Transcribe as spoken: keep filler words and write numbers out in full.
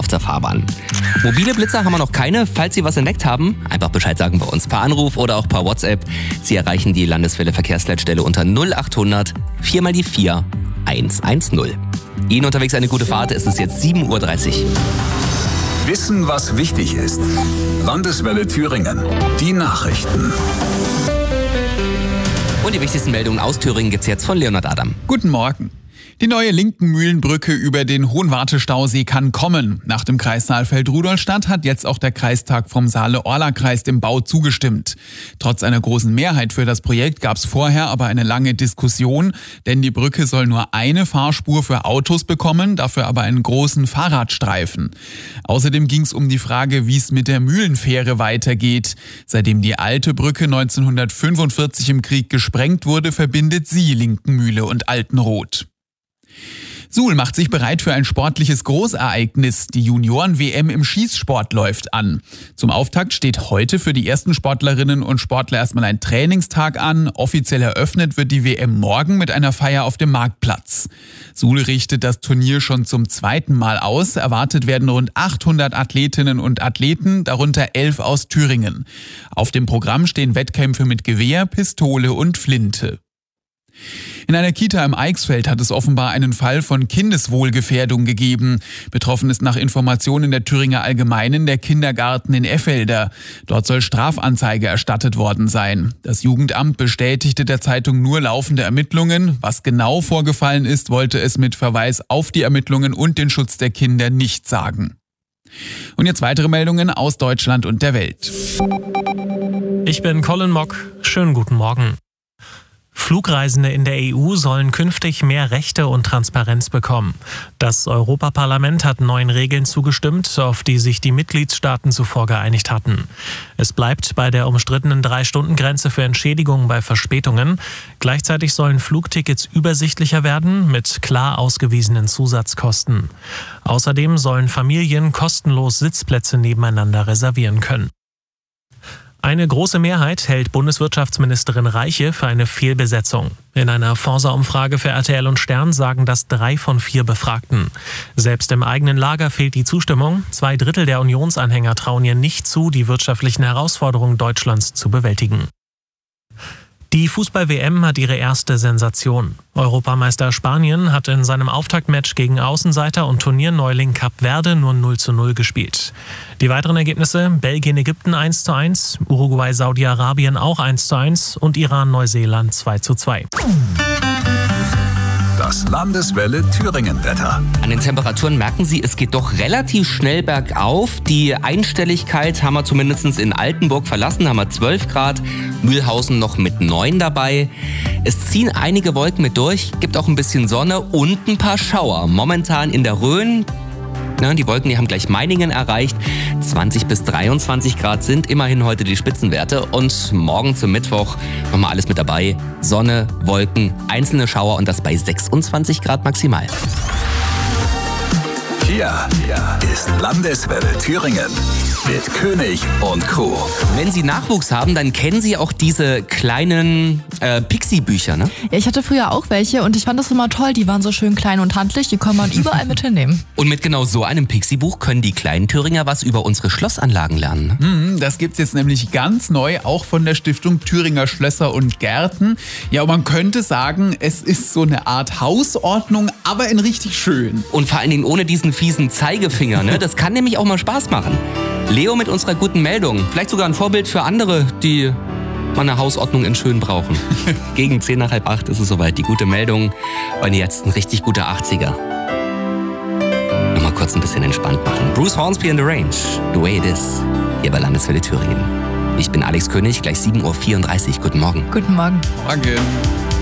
auf der Fahrbahn. Mobile Blitzer haben wir noch keine. Falls Sie was entdeckt haben, einfach Bescheid sagen bei uns per Anruf oder auch per WhatsApp. Sie erreichen die Landeswelle Verkehrsleitstelle unter null achthundert vier mal die vier hundertzehn. Ihnen unterwegs eine gute Fahrt. Es ist jetzt sieben Uhr dreißig. Wissen, was wichtig ist. Landeswelle Thüringen. Die Nachrichten. Und die wichtigsten Meldungen aus Thüringen gibt's jetzt von Leonhard Adam. Guten Morgen. Die neue Linkenmühlenbrücke über den Hohenwarte-Stausee kann kommen. Nach dem Kreis Saalfeld-Rudolstadt hat jetzt auch der Kreistag vom Saale-Orla-Kreis dem Bau zugestimmt. Trotz einer großen Mehrheit für das Projekt gab es vorher aber eine lange Diskussion, denn die Brücke soll nur eine Fahrspur für Autos bekommen, dafür aber einen großen Fahrradstreifen. Außerdem ging es um die Frage, wie es mit der Mühlenfähre weitergeht. Seitdem die alte Brücke neunzehnhundertfünfundvierzig im Krieg gesprengt wurde, verbindet sie Linkenmühle und Altenroth. Suhl macht sich bereit für ein sportliches Großereignis. Die Junioren-W M im Schießsport läuft an. Zum Auftakt steht heute für die ersten Sportlerinnen und Sportler erstmal ein Trainingstag an. Offiziell eröffnet wird die W M morgen mit einer Feier auf dem Marktplatz. Suhl richtet das Turnier schon zum zweiten Mal aus. Erwartet werden rund achthundert Athletinnen und Athleten, darunter elf aus Thüringen. Auf dem Programm stehen Wettkämpfe mit Gewehr, Pistole und Flinte. In einer Kita im Eichsfeld hat es offenbar einen Fall von Kindeswohlgefährdung gegeben. Betroffen ist nach Informationen der Thüringer Allgemeinen der Kindergarten in Effelder. Dort soll Strafanzeige erstattet worden sein. Das Jugendamt bestätigte der Zeitung nur laufende Ermittlungen. Was genau vorgefallen ist, wollte es mit Verweis auf die Ermittlungen und den Schutz der Kinder nicht sagen. Und jetzt weitere Meldungen aus Deutschland und der Welt. Ich bin Colin Mock. Schönen guten Morgen. Flugreisende in der E U sollen künftig mehr Rechte und Transparenz bekommen. Das Europaparlament hat neuen Regeln zugestimmt, auf die sich die Mitgliedstaaten zuvor geeinigt hatten. Es bleibt bei der umstrittenen Drei-Stunden-Grenze für Entschädigungen bei Verspätungen. Gleichzeitig sollen Flugtickets übersichtlicher werden mit klar ausgewiesenen Zusatzkosten. Außerdem sollen Familien kostenlos Sitzplätze nebeneinander reservieren können. Eine große Mehrheit hält Bundeswirtschaftsministerin Reiche für eine Fehlbesetzung. In einer Forsa-Umfrage für R T L und Stern sagen das drei von vier Befragten. Selbst im eigenen Lager fehlt die Zustimmung. Zwei Drittel der Unionsanhänger trauen ihr nicht zu, die wirtschaftlichen Herausforderungen Deutschlands zu bewältigen. Die Fußball-W M hat ihre erste Sensation. Europameister Spanien hat in seinem Auftaktmatch gegen Außenseiter und Turnierneuling Kap Verde nur null zu null gespielt. Die weiteren Ergebnisse: Belgien-Ägypten eins zu eins, Uruguay-Saudi-Arabien auch eins zu eins und Iran-Neuseeland zwei zu zwei. Das Landeswelle Thüringen-Wetter. An den Temperaturen merken Sie, es geht doch relativ schnell bergauf. Die Einstelligkeit haben wir zumindest in Altenburg verlassen, haben wir zwölf Grad, Mühlhausen noch mit neun dabei. Es ziehen einige Wolken mit durch, gibt auch ein bisschen Sonne und ein paar Schauer. Momentan in der Rhön. Ne, die Wolken, die haben gleich Meiningen erreicht. zwanzig bis dreiundzwanzig Grad sind immerhin heute die Spitzenwerte. Und morgen zum Mittwoch nochmal alles mit dabei. Sonne, Wolken, einzelne Schauer und das bei sechsundzwanzig Grad maximal. Hier ist Landeswelle Thüringen mit König und Co. Wenn Sie Nachwuchs haben, dann kennen Sie auch diese kleinen äh, Pixie-Bücher, ne? Ja, ich hatte früher auch welche und ich fand das immer toll. Die waren so schön klein und handlich, die kann man überall mit hinnehmen. Und mit genau so einem Pixie-Buch können die kleinen Thüringer was über unsere Schlossanlagen lernen. Hm, das gibt's jetzt nämlich ganz neu, auch von der Stiftung Thüringer Schlösser und Gärten. Ja, und man könnte sagen, es ist so eine Art Hausordnung, aber in richtig schön. Und vor allen Dingen ohne diesen fiesen Zeigefinger, ne? Das kann nämlich auch mal Spaß machen. Leo mit unserer guten Meldung. Vielleicht sogar ein Vorbild für andere, die mal eine Hausordnung in schön brauchen. Gegen zehn nach halb acht ist es soweit. Die gute Meldung. Und jetzt ein richtig guter achtziger. Nochmal kurz ein bisschen entspannt machen. Bruce Hornsby in the Range. The way it is. Hier bei Landeswelle Thüringen. Ich bin Alex König, gleich sieben Uhr vierunddreißig. Guten Morgen. Guten Morgen. Morgen.